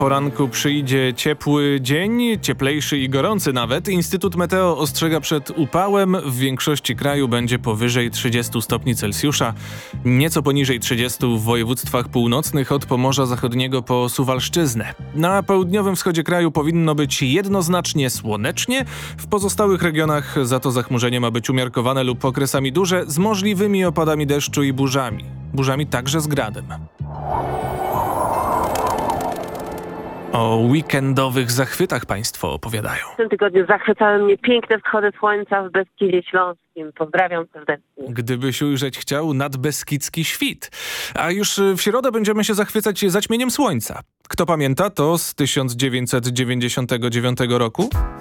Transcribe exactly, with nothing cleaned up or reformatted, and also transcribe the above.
poranku przyjdzie ciepły dzień, cieplejszy i gorący nawet. Instytut Meteo ostrzega przed upałem. W większości kraju będzie powyżej trzydziestu stopni Celsjusza. Nieco poniżej trzydziestu w województwach północnych od Pomorza Zachodniego po Suwalszczyznę. Na południowym wschodzie kraju powinno być jednoznacznie słonecznie. W pozostałych regionach za to zachmurzenie ma być umiarkowane lub okresami duże z możliwymi opadami deszczu i burzami. Burzami także z gradem. O weekendowych zachwytach państwo opowiadają. W tym tygodniu zachwycały mnie piękne wschody słońca w Beskidzie Śląskim. Pozdrawiam serdecznie. Gdybyś ujrzeć chciał nadbeskidzki świt. A już w środę będziemy się zachwycać zaćmieniem słońca. Kto pamięta, to z tysiąc dziewięćset dziewięćdziesiątego dziewiątego roku?